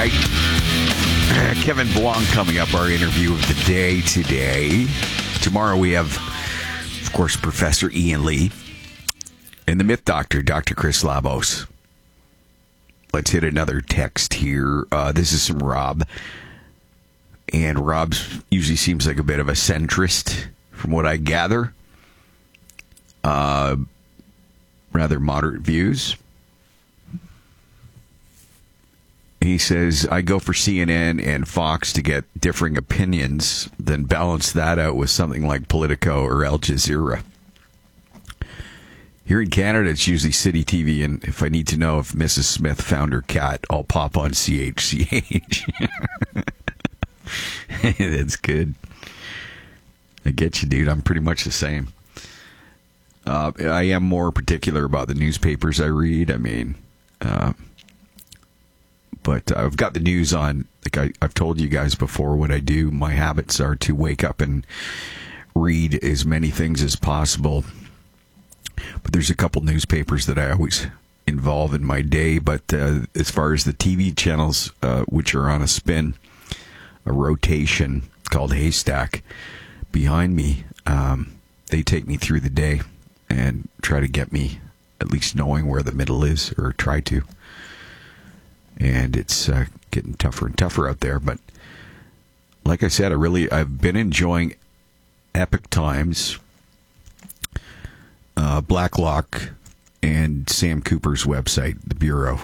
right. Kevin Blanc coming up, our interview of the day today. Tomorrow we have, of course, Professor Ian Lee and the Myth Doctor, Dr. Chris Labos. Let's hit another text here. This is from Rob. And Rob usually seems like a bit of a centrist, from what I gather. Rather moderate views. He says, I go for CNN and Fox to get differing opinions, then balance that out with something like Politico or Al Jazeera. Here in Canada, it's usually City TV, and if I need to know if Mrs. Smith found her cat, I'll pop on CHCH. That's good. I get you, dude. I'm pretty much the same. I am more particular about the newspapers I read. I mean, but I've got the news on. Like I've told you guys before, what I do. My habits are to wake up and read as many things as possible. But there's a couple newspapers that I always involve in my day. But as far as the TV channels, which are on a spin, a rotation called Haystack behind me, they take me through the day and try to get me at least knowing where the middle is, or try to. And it's getting tougher and tougher out there. But like I said, I've been enjoying Epic Times, Blacklock, and Sam Cooper's website, The Bureau.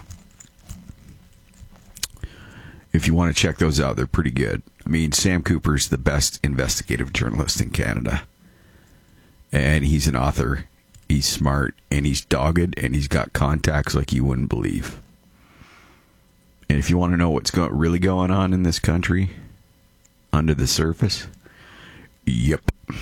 If you want to check those out, they're pretty good. I mean, Sam Cooper's the best investigative journalist in Canada. And he's an author. He's smart, and he's dogged, and he's got contacts like you wouldn't believe. And if you want to know what's really going on in this country, under the surface, yep.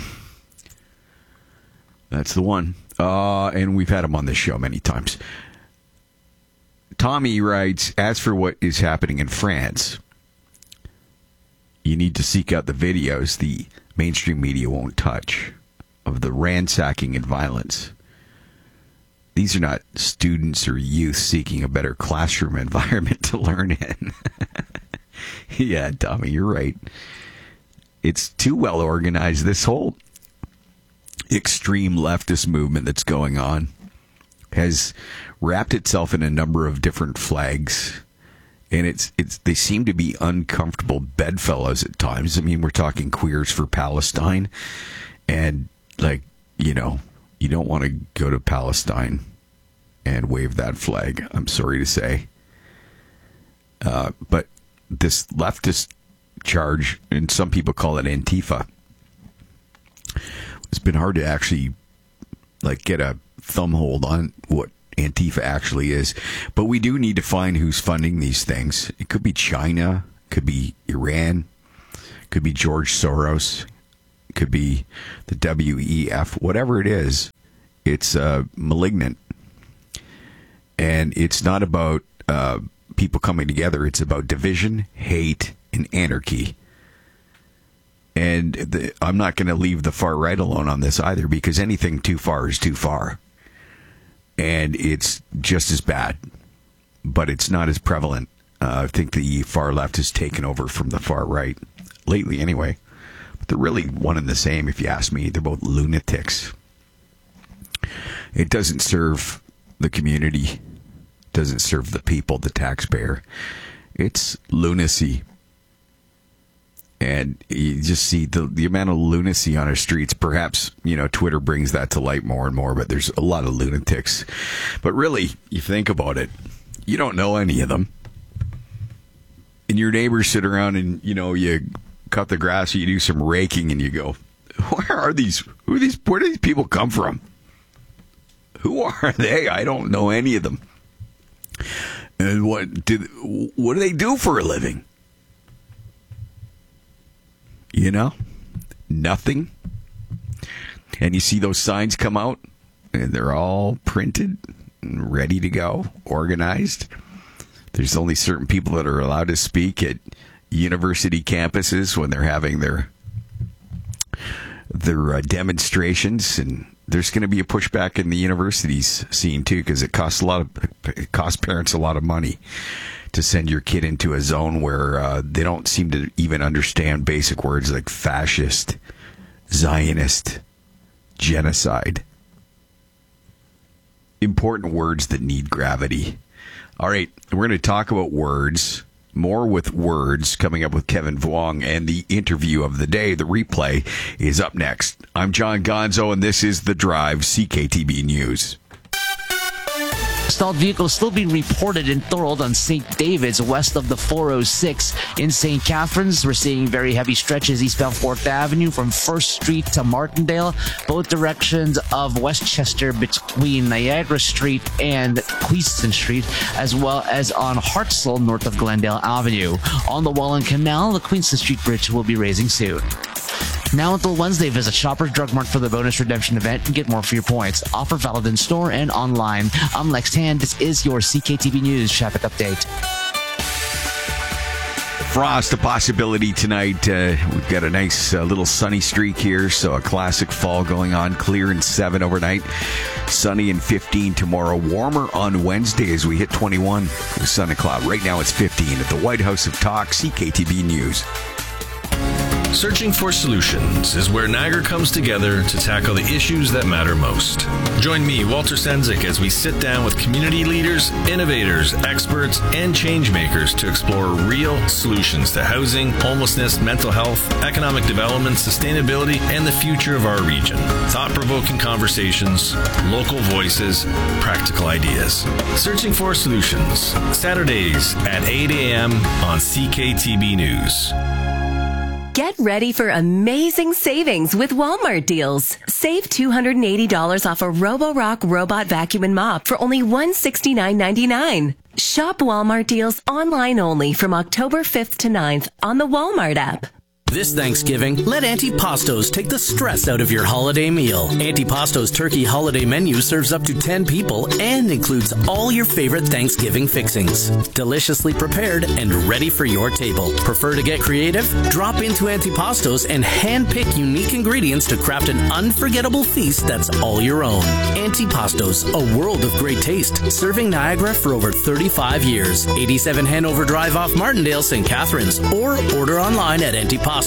That's the one. And we've had him on this show many times. Tommy writes, as for what is happening in France, you need to seek out the videos the mainstream media won't touch of the ransacking and violence. These are not students or youth seeking a better classroom environment to learn in. Yeah, Tommy, you're right. It's too well organized. This whole extreme leftist movement that's going on has wrapped itself in a number of different flags, and they seem to be uncomfortable bedfellows at times. I mean, we're talking Queers for Palestine, and you don't want to go to Palestine and wave that flag, I'm sorry to say. But this leftist charge, and some people call it Antifa, it's been hard to actually get a thumb hold on what Antifa actually is. But we do need to find who's funding these things. It could be China, could be Iran, could be George Soros, could be the WEF, whatever it is. It's malignant. And it's not about people coming together. It's about division, hate, and anarchy. And I'm not going to leave the far right alone on this either, because anything too far is too far. And it's just as bad, but it's not as prevalent. I think the far left has taken over from the far right, lately anyway. But they're really one and the same, if you ask me. They're both lunatics. It doesn't serve the community, doesn't serve the people, the taxpayer. It's lunacy. And you just see the amount of lunacy on our streets. Perhaps, Twitter brings that to light more and more, but there's a lot of lunatics. But really, you think about it, you don't know any of them. And your neighbors sit around and, you cut the grass, or you do some raking, and you go, where are these? Where do these people come from? Who are they? I don't know any of them. And what do they do for a living? Nothing. And you see those signs come out, and they're all printed and ready to go, organized. There's only certain people that are allowed to speak at university campuses when they're having their demonstrations, and there's going to be a pushback in the universities scene too, because it costs parents a lot of money to send your kid into a zone where they don't seem to even understand basic words like fascist, Zionist, genocide. Important words that need gravity. All right, we're going to talk about words, more with words, coming up with Kevin Vuong, and the interview of the day, the replay, is up next. I'm John Gonzo, and this is The Drive, CKTB News. Stalled vehicles still being reported in Thorold on St. David's west of the 406. In St. Catharines, we're seeing very heavy stretches eastbound 4th Avenue from 1st Street to Martindale, both directions of Westchester between Niagara Street and Queenston Street, as well as on Hartselle north of Glendale Avenue. On the Welland Canal, the Queenston Street Bridge will be raising soon. Now until Wednesday, visit Shoppers Drug Mart for the bonus redemption event and get more for your points. Offer valid in store and online. I'm Lex Tan. This is your CKTB News traffic update. Frost, a possibility tonight. We've got a nice little sunny streak here, so a classic fall going on. Clear and 7 overnight. Sunny and 15 tomorrow. Warmer on Wednesday as we hit 21 with sun and cloud. Right now it's 15 at the White House of Talk, CKTB News. Searching for Solutions is where Niagara comes together to tackle the issues that matter most. Join me, Walter Senzik, as we sit down with community leaders, innovators, experts, and change makers to explore real solutions to housing, homelessness, mental health, economic development, sustainability, and the future of our region. Thought-provoking conversations, local voices, practical ideas. Searching for Solutions, Saturdays at 8 a.m. on CKTB News. Get ready for amazing savings with Walmart deals. Save $280 off a Roborock robot vacuum and mop for only $169.99. Shop Walmart deals online only from October 5th to 9th on the Walmart app. This Thanksgiving, let Antipastos take the stress out of your holiday meal. Antipastos turkey holiday menu serves up to 10 people and includes all your favorite Thanksgiving fixings. Deliciously prepared and ready for your table. Prefer to get creative? Drop into Antipastos and handpick unique ingredients to craft an unforgettable feast that's all your own. Antipastos, a world of great taste, serving Niagara for over 35 years. 87 Hanover Drive off Martindale, St. Catharines, or order online at Antipastos.ca.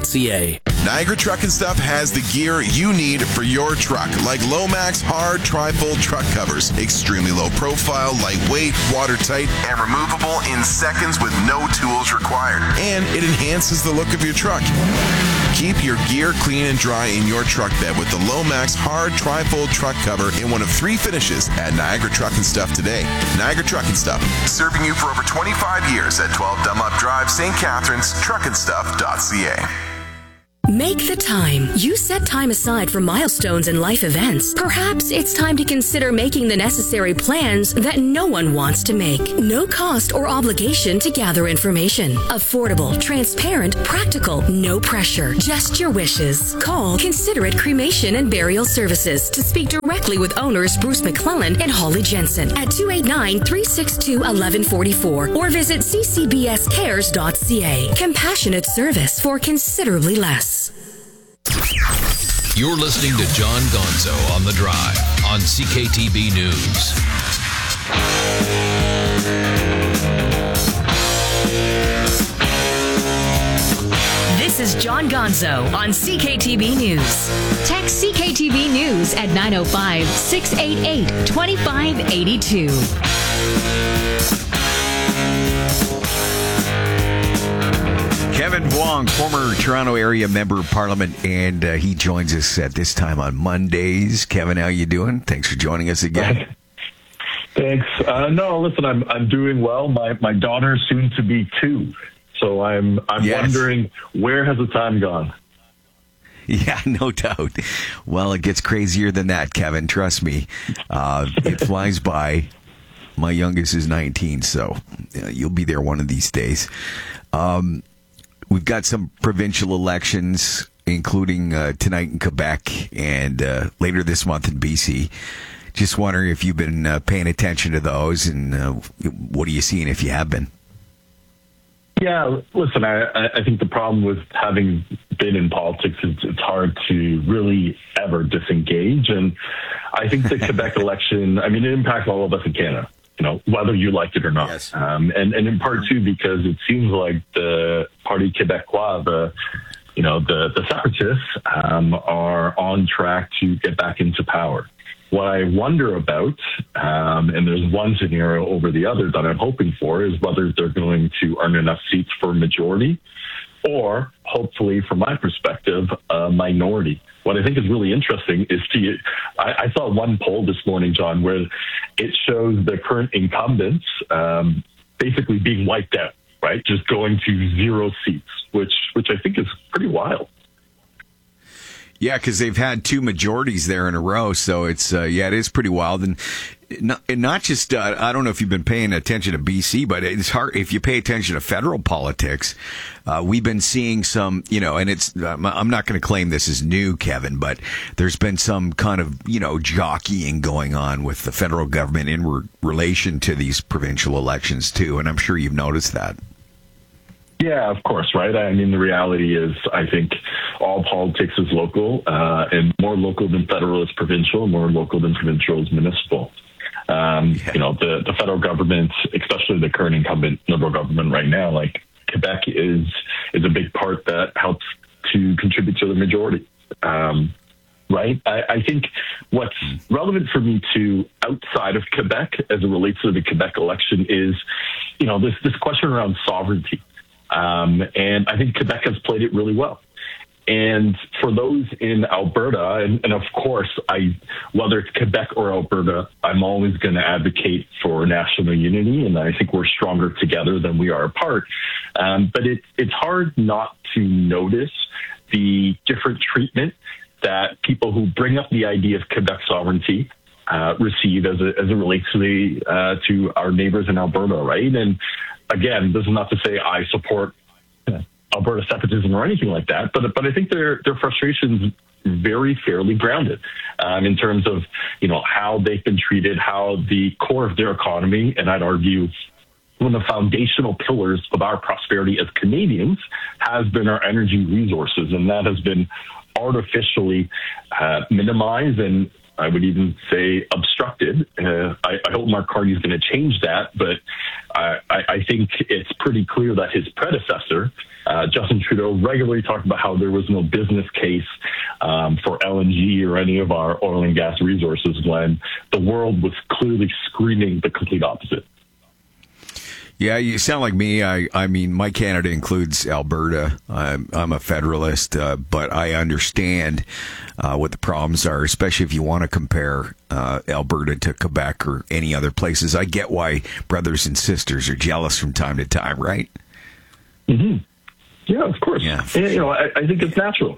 Niagara Truck and Stuff has the gear you need for your truck, like Lomax hard tri-fold truck covers. Extremely low profile, lightweight, watertight, and removable in seconds with no tools required. And it enhances the look of your truck. Keep your gear clean and dry in your truck bed with the Lomax hard tri-fold truck cover in one of 3 finishes at Niagara Truck and Stuff today. Niagara Truck and Stuff, serving you for over 25 years at 12 Dunlop Drive, St. Catharines, truckandstuff.ca. Make the time. You set time aside for milestones and life events. Perhaps it's time to consider making the necessary plans that no one wants to make. No cost or obligation to gather information. Affordable, transparent, practical, no pressure. Just your wishes. Call Considerate Cremation and Burial Services to speak directly with owners Bruce McClellan and Holly Jensen at 289-362-1144 or visit ccbscares.ca. Compassionate service for considerably less. You're listening to John Gonzo on The Drive on CKTB News. This is John Gonzo on CKTB News. Text CKTB News at 905-688-2582. Kevin Vuong, former Toronto area member of Parliament, and he joins us at this time on Mondays. Kevin, how you doing? Thanks for joining us again. Thanks. No, listen, I'm doing well. My daughter's soon to be 2, so I'm wondering, where has the time gone? Yeah, no doubt. Well, it gets crazier than that, Kevin. Trust me. It flies by. My youngest is 19, so you'll be there one of these days. We've got some provincial elections, including tonight in Quebec and later this month in BC. Just wondering if you've been paying attention to those, and what are you seeing if you have been? Yeah, listen, I think the problem with having been in politics is it's hard to really ever disengage. And I think the Quebec election, I mean, it impacts all of us in Canada. whether you like it or not. Yes. And in part too, because it seems like the Parti Québécois, the separatists, are on track to get back into power. What I wonder about, and there's one scenario over the other that I'm hoping for, is whether they're going to earn enough seats for a majority, or hopefully, from my perspective, a minority. What I think is really interesting is I saw one poll this morning, John, where it shows the current incumbents basically being wiped out, right? Just going to 0 seats, which I think is pretty wild. Yeah, because they've had 2 majorities there in a row, so it's it is pretty wild, and not just I don't know if you've been paying attention to BC, but it's hard if you pay attention to federal politics. We've been seeing some, and it's I'm not going to claim this is new, Kevin, but there's been some kind of jockeying going on with the federal government in relation to these provincial elections too, and I'm sure you've noticed that. Yeah, of course, right? I mean, the reality is, I think all politics is local, and more local than federal is provincial, more local than provincial is municipal. The federal government, especially the current incumbent Liberal government right now, like Quebec is a big part that helps to contribute to the majority. Right? I think what's relevant for me to outside of Quebec as it relates to the Quebec election is, this question around sovereignty. And I think Quebec has played it really well. And for those in Alberta, and of course, whether it's Quebec or Alberta, I'm always going to advocate for national unity, and I think we're stronger together than we are apart. But it's hard not to notice the different treatment that people who bring up the idea of Quebec sovereignty receive as it relates to our neighbors in Alberta, right? And again, this is not to say I support Alberta separatism or anything like that, but I think their frustration's very fairly grounded in terms of how they've been treated, how the core of their economy, and I'd argue one of the foundational pillars of our prosperity as Canadians, has been our energy resources, and that has been artificially minimized and I would even say obstructed. I hope Mark Carney's going to change that, but I think it's pretty clear that his predecessor, Justin Trudeau, regularly talked about how there was no business case for LNG or any of our oil and gas resources when the world was clearly screaming the complete opposite. Yeah, you sound like me. I mean, my Canada includes Alberta. I'm a federalist, but I understand what the problems are, especially if you want to compare Alberta to Quebec or any other places. I get why brothers and sisters are jealous from time to time, right? Mm-hmm. Yeah, of course. Yeah. And, I think it's natural.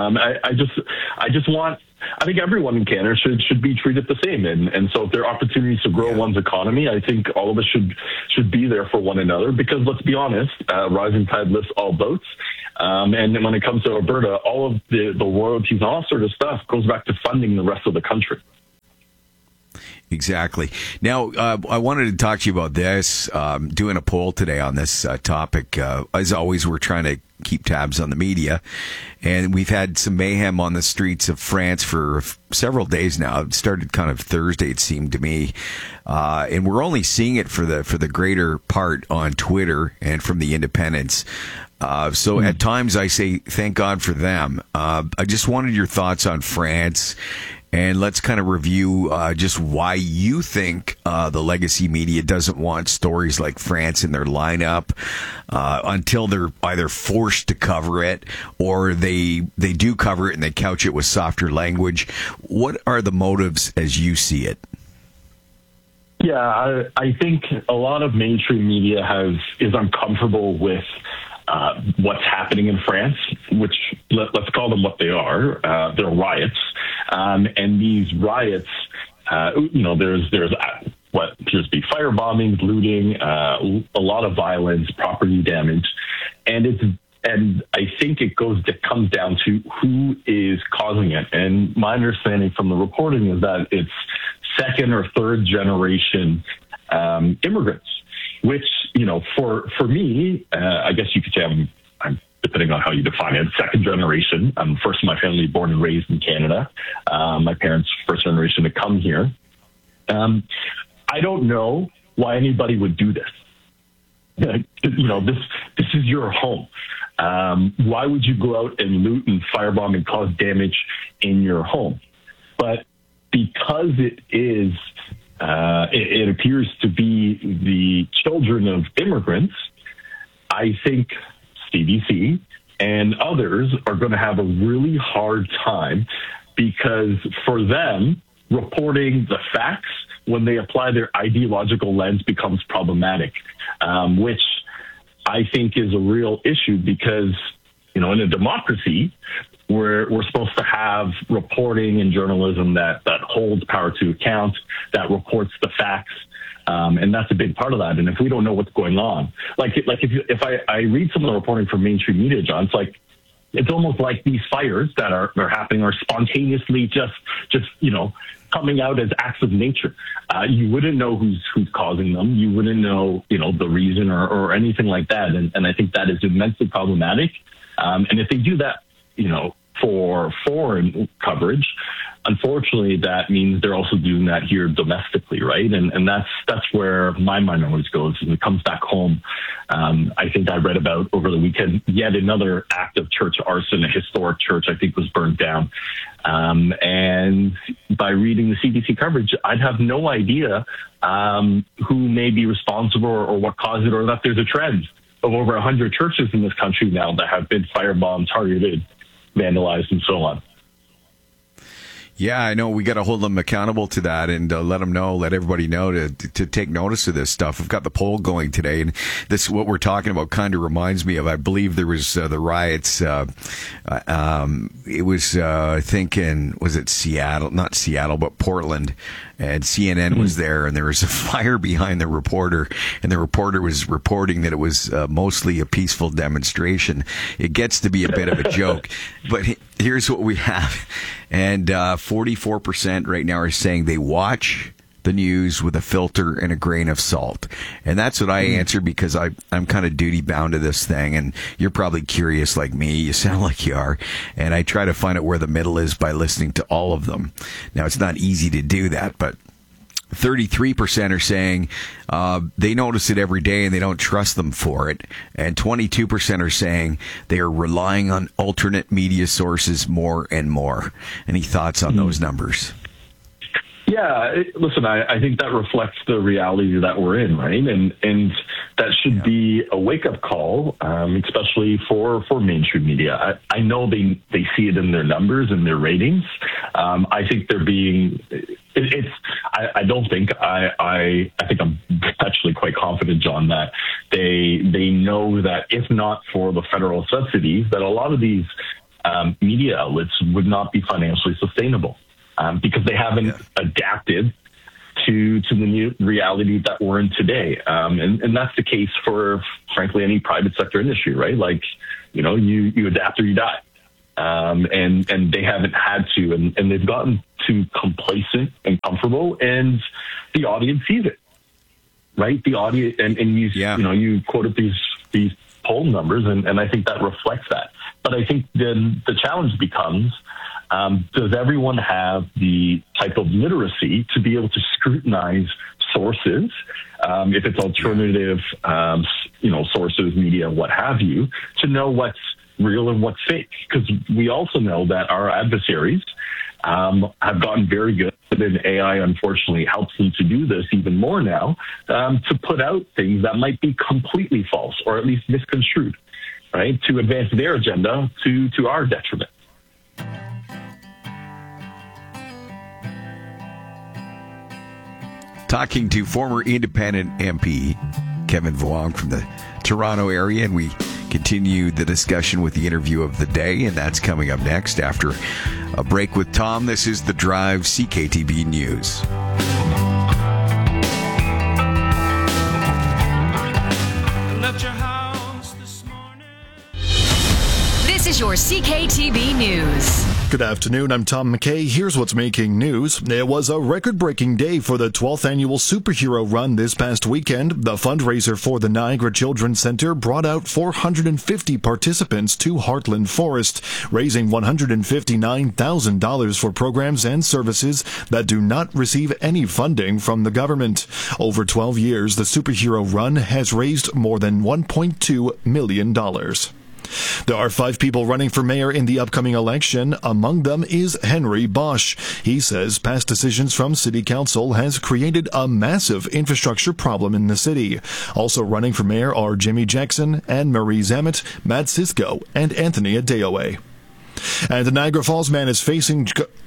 I think everyone in Canada should be treated the same. And so if there are opportunities to grow one's economy, I think all of us should be there for one another, because let's be honest, rising tide lifts all boats. And when it comes to Alberta, all of the royalties and all sort of stuff goes back to funding the rest of the country. Exactly. Now, I wanted to talk to you about this, doing a poll today on this topic. As always, we're trying to keep tabs on the media, and we've had some mayhem on the streets of France for several days now. It started kind of Thursday, it seemed to me, and we're only seeing it for the greater part on Twitter and from the independents. So at times I say, thank God for them. I just wanted your thoughts on France. And let's kind of review just why you think the legacy media doesn't want stories like France in their lineup until they're either forced to cover it or they do cover it and they couch it with softer language. What are the motives as you see it? Yeah, I think a lot of mainstream media is uncomfortable with what's happening in France, which let's call them what they are. They're riots. And these riots, there's what appears to be fire bombings, looting, a lot of violence, property damage. And I think it comes down to who is causing it. And my understanding from the reporting is that it's second or third generation immigrants, which, for me, I guess you could say I'm depending on how you define it, second generation. I'm first in my family, born and raised in Canada. My parents, first generation to come here. I don't know why anybody would do this. This is your home. Why would you go out and loot and firebomb and cause damage in your home? But because it is, it appears to be the children of immigrants, I think CBC and others are going to have a really hard time, because for them, reporting the facts when they apply their ideological lens becomes problematic, which I think is a real issue, because, in a democracy, we're supposed to have reporting and journalism that holds power to account, that reports the facts. And that's a big part of that. And if we don't know what's going on, if I read some of the reporting from mainstream media, John, it's almost like these fires that are happening are spontaneously just coming out as acts of nature. You wouldn't know who's causing them. You wouldn't know, the reason or anything like that. And I think that is immensely problematic. And if they do that, for foreign coverage, unfortunately, that means they're also doing that here domestically, right? And that's where my mind always goes. When it comes back home, I think I read about over the weekend yet another act of church arson. A historic church, I think, was burned down. And by reading the CBC coverage, I'd have no idea who may be responsible or what caused it, or that there's a trend of over 100 churches in this country now that have been firebombed, targeted, vandalized, and so on. Yeah, I know. We got to hold them accountable to that, and let everybody know to take notice of this stuff. We've got the poll going today, and this, what we're talking about, kind of reminds me of, I believe there was the riots. It was, I think, was it Seattle? Not Seattle, but Portland. And CNN was there, and there was a fire behind the reporter, and the reporter was reporting that it was mostly a peaceful demonstration. It gets to be a bit of a joke, but here's what we have. And 44% right now are saying they watch the news with a filter and a grain of salt. And that's what I answer, because I'm kind of duty bound to this thing, and you're probably curious like me. You sound like you are. And I try to find out where the middle is by listening to all of them. Now, it's not easy to do that, but 33% are saying they notice it every day and they don't trust them for it. And 22% are saying they are relying on alternate media sources more and more. Any thoughts on those numbers? Yeah, listen, I think that reflects the reality that we're in, right? And that should be a wake-up call, especially for mainstream media. I know they see it in their numbers and their ratings. I think they're being... I don't think... I think I'm actually quite confident, John, that they know that if not for the federal subsidies, that a lot of these media outlets would not be financially sustainable. Because they haven't adapted to the new reality that we're in today. And that's the case for, frankly, any private sector industry, right? Like, you adapt or you die. And they haven't had to, and they've gotten too complacent and comfortable, and the audience sees it, right? The audience, and you quoted these poll numbers, and I think that reflects that. But I think then the challenge becomes, does everyone have the type of literacy to be able to scrutinize sources, if it's alternative, sources, media, what have you, to know what's real and what's fake? Because we also know that our adversaries have gotten very good, and AI unfortunately helps them to do this even more now, to put out things that might be completely false or at least misconstrued, right, to advance their agenda to our detriment. Talking to former independent MP Kevin Vuong from the Toronto area, and we continue the discussion with the interview of the day, and that's coming up next after a break with Tom. This is The Drive, CKTB News. This is your CKTB News. Good afternoon, I'm Tom McKay. Here's what's making news. It was a record-breaking day for the 12th annual Superhero Run this past weekend. The fundraiser for the Niagara Children's Center brought out 450 participants to Heartland Forest, raising $159,000 for programs and services that do not receive any funding from the government. Over 12 years, the Superhero Run has raised more than $1.2 million. There are 5 people running for mayor in the upcoming election. Among them is Henry Bosch. He says past decisions from city council has created a massive infrastructure problem in the city. Also running for mayor are Jimmy Jackson, Anne-Marie Zamet, Matt Cisco, and Anthony Adeoye. And the Niagara Falls man is facing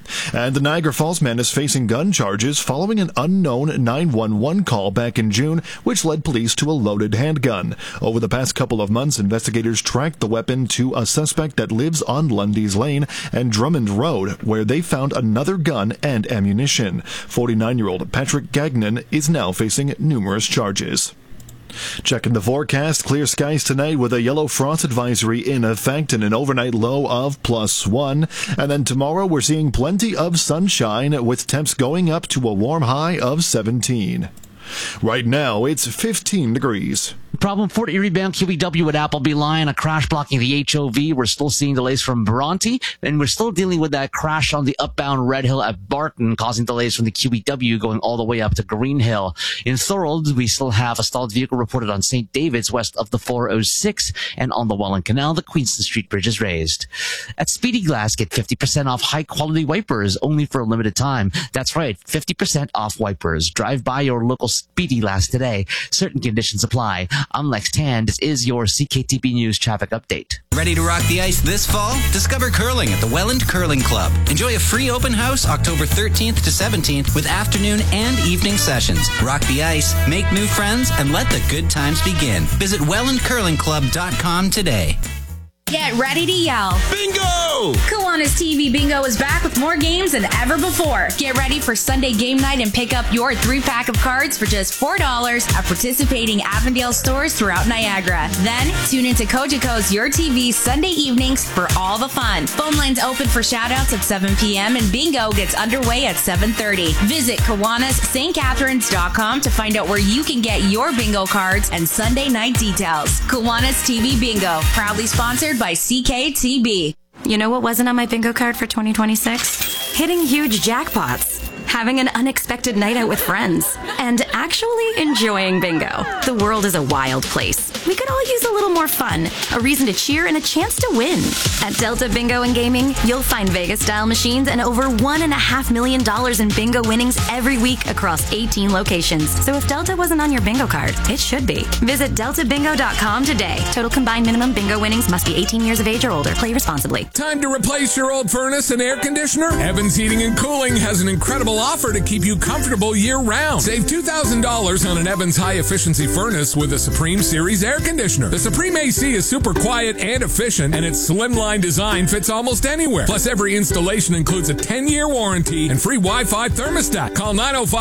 gun charges following an unknown 911 call back in June, which led police to a loaded handgun. Over the past couple of months, investigators tracked the weapon to a suspect that lives on Lundy's Lane and Drummond Road, where they found another gun and ammunition. 49-year-old Patrick Gagnon is now facing numerous charges. Checking the forecast, clear skies tonight with a yellow frost advisory in effect and an overnight low of +1. And then tomorrow we're seeing plenty of sunshine with temps going up to a warm high of 17. Right now, it's 15 degrees. Problem Fort Erie bound QEW at Appleby Line, a crash blocking the HOV. We're still seeing delays from Bronte, and we're still dealing with that crash on the upbound Red Hill at Barton, causing delays from the QEW going all the way up to Green Hill. In Thorold, we still have a stalled vehicle reported on St. David's west of the 406, and on the Welland Canal, the Queenston Street Bridge is raised. At Speedy Glass, get 50% off high-quality wipers only for a limited time. That's right, 50% off wipers. Drive by your local Speedy Glass today. Certain conditions apply. I'm Lex Tan. This is your CKTB News traffic update. Ready to rock the ice this fall? Discover curling at the Welland Curling Club. Enjoy a free open house October 13th to 17th with afternoon and evening sessions. Rock the ice, make new friends, and let the good times begin. Visit wellandcurlingclub.com today. Get ready to yell. Bingo! Kiwanis TV Bingo is back with more games than ever before. Get ready for Sunday game night and pick up your 3-pack of cards for just $4 at participating Avondale stores throughout Niagara. Then, tune into Cogeco's Your TV Sunday evenings for all the fun. Phone lines open for shoutouts at 7 p.m. and Bingo gets underway at 7:30. Visit KiwanisSt.Catharines.com to find out where you can get your bingo cards and Sunday night details. Kiwanis TV Bingo, proudly sponsored by CKTB. You know what wasn't on my bingo card for 2026? Hitting huge jackpots, having an unexpected night out with friends, and actually enjoying bingo. The world is a wild place. We could all use a little more fun, a reason to cheer, and a chance to win. At Delta Bingo and Gaming, you'll find Vegas-style machines and over $1.5 million in bingo winnings every week across 18 locations. So if Delta wasn't on your bingo card, it should be. Visit deltabingo.com today. Total combined minimum bingo winnings must be 18 years of age or older. Play responsibly. Time to replace your old furnace and air conditioner? Evans Heating and Cooling has an incredible offer to keep you comfortable year-round. Save $2,000 on an Evans high-efficiency furnace with a Supreme Series air conditioner. The Supreme AC is super quiet and efficient, and its slimline design fits almost anywhere. Plus, every installation includes a 10-year warranty and free Wi-Fi thermostat. Call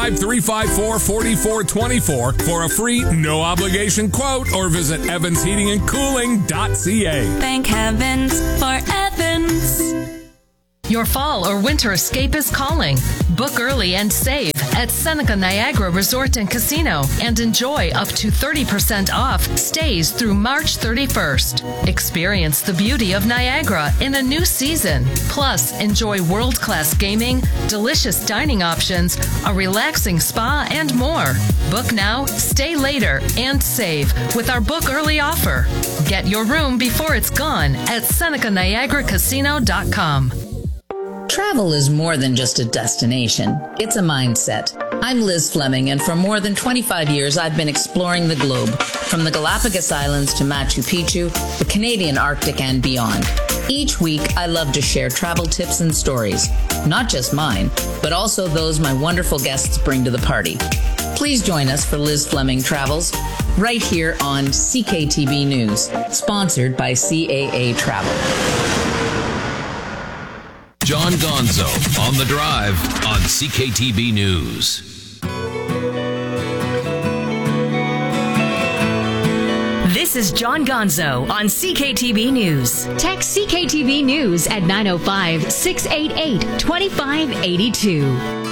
905-354-4424 for a free, no-obligation quote, or visit evansheatingandcooling.ca. Thank heavens for Evans. Your fall or winter escape is calling. Book early and save at Seneca Niagara Resort and Casino and enjoy up to 30% off stays through March 31st. Experience the beauty of Niagara in a new season. Plus, enjoy world-class gaming, delicious dining options, a relaxing spa, and more. Book now, stay later, and save with our book early offer. Get your room before it's gone at SenecaNiagaraCasino.com. Travel is more than just a destination. It's a mindset. I'm Liz Fleming, and for more than 25 years, I've been exploring the globe, from the Galapagos Islands to Machu Picchu, the Canadian Arctic, and beyond. Each week, I love to share travel tips and stories, not just mine, but also those my wonderful guests bring to the party. Please join us for Liz Fleming Travels, right here on CKTB News, sponsored by CAA Travel. John Gonzo on the Drive on CKTB News. This This is John Gonzo on CKTB News. Text CKTB News at 905-688-2582.